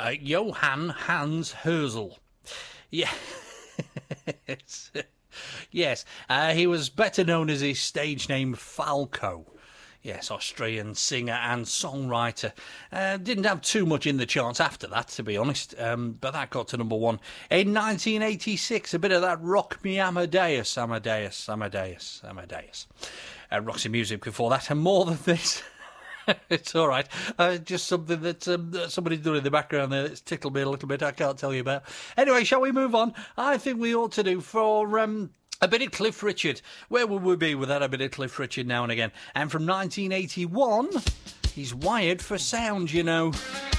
Johann Hans Herzl. Yeah. Yes, he was better known as his stage name Falco. Yes, Austrian singer and songwriter. Didn't have too much in the charts after that, to be honest, but that got to number one. In 1986, a bit of that Rock Me Amadeus. Roxy Music before that, and more than this. It's all right. Just something that somebody's doing in the background there that's tickled me a little bit. I can't tell you about. Anyway, shall we move on? I think we ought to do for a bit of Cliff Richard. Where would we be without a bit of Cliff Richard now and again? And from 1981, he's wired for sound, you know.